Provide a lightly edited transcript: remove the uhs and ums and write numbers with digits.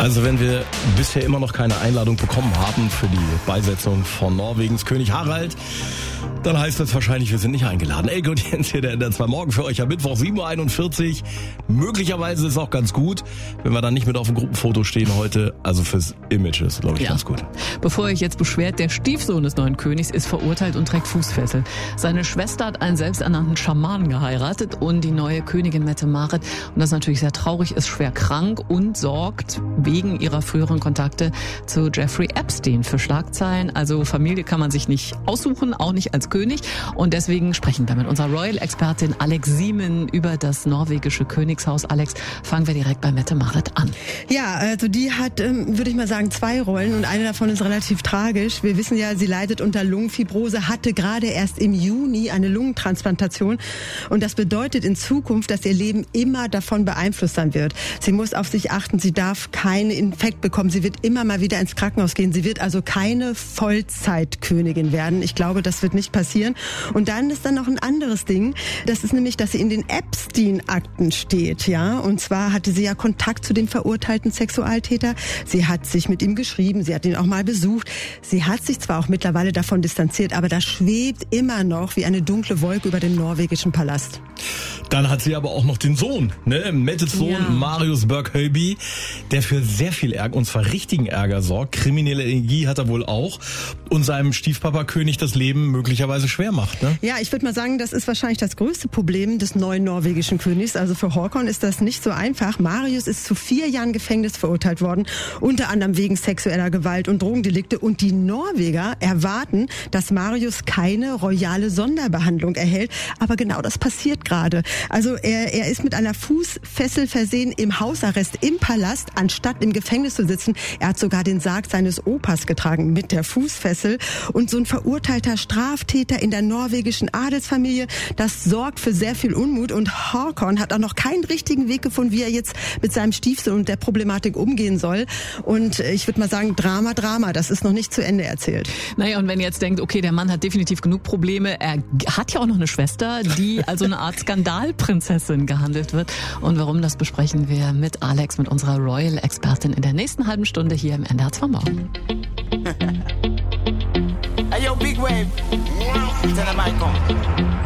Also wenn wir bisher immer noch keine Einladung bekommen haben für die Beisetzung von Norwegens König Harald, dann heißt das wahrscheinlich, wir sind nicht eingeladen. Elke und Jens hier, der NDR 2 Morgen für euch am Mittwoch 7.41 Uhr. Möglicherweise ist es auch ganz gut, wenn wir dann nicht mit auf dem Gruppenfoto stehen heute. Also fürs Image ist, glaube ich, ganz gut. Bevor ihr euch jetzt beschwert, der Stiefsohn des neuen Königs ist verurteilt und trägt Fußfessel. Seine Schwester hat einen selbsternannten Schamanen geheiratet und die neue Königin Mette-Marit, und das ist natürlich sehr traurig, ist schwer krank und sorgt wegen ihrer früheren Kontakte zu Jeffrey Epstein für Schlagzeilen. Also Familie kann man sich nicht aussuchen, auch nicht als König. Und deswegen sprechen wir mit unserer Royal-Expertin Alex Siemen über das norwegische Königshaus. Alex, fangen wir direkt bei Mette-Marit an. Ja, also die hat, würde ich mal sagen, 2 Rollen und eine davon ist relativ tragisch. Wir wissen ja, sie leidet unter Lungenfibrose, hatte gerade erst im Juni eine Lungentransplantation und das bedeutet in Zukunft, dass ihr Leben immer davon beeinflusst sein wird. Sie muss auf sich achten, sie darf keinen Infekt bekommen, sie wird immer mal wieder ins Krankenhaus gehen, sie wird also keine Vollzeitkönigin werden. Ich glaube, das wird nicht passieren. Und dann ist dann noch ein anderes Ding, das ist nämlich, dass sie in den Epstein-Akten steht, ja. Und zwar hatte sie ja Kontakt zu dem verurteilten Sexualtäter. Sie hat sich mit ihm geschrieben, sie hat ihn auch mal besucht. Sie hat sich zwar auch mittlerweile davon distanziert, aber das schwebt immer noch wie eine dunkle Wolke über dem norwegischen Palast. Dann hat sie aber auch noch den Sohn, Mettes Sohn, ja. Marius Berg-Høiby, der für sehr viel Ärger, und zwar richtigen Ärger sorgt. Kriminelle Energie hat er wohl auch und seinem Stiefpapa-König das Leben möglicherweise schwer macht. Ne? Ja, ich würde mal sagen, das ist wahrscheinlich das größte Problem des neuen norwegischen Königs. Also für Håkon ist das nicht so einfach. Marius ist zu 4 Jahren Gefängnis verurteilt worden, unter anderem wegen sexueller Gewalt und Drogendelikte. Und die Norweger erwarten, dass Marius keine royale Sonderbehandlung erhält. Aber genau das passiert gerade. Also er ist mit einer Fußfessel versehen im Hausarrest im Palast, anstatt im Gefängnis zu sitzen. Er hat sogar den Sarg seines Opas getragen mit der Fußfessel. Und so ein verurteilter Straftäter in der norwegischen Adelsfamilie, das sorgt für sehr viel Unmut. Und Håkon hat auch noch keinen richtigen Weg gefunden, wie er jetzt mit seinem Stiefsohn und der Problematik umgehen soll. Und ich würde mal sagen, Drama, das ist noch nicht zu Ende erzählt. Naja, und wenn ihr jetzt denkt, okay, der Mann hat definitiv genug Probleme, er hat ja auch noch eine Schwester, die also eine Art Skandalprinzessin gehandelt wird. Und warum, das besprechen wir mit Alex, mit unserer Royal-Expertin in der nächsten halben Stunde hier im NDR 2 Morgen. Hey, yo, Big Wave. Tell them I come.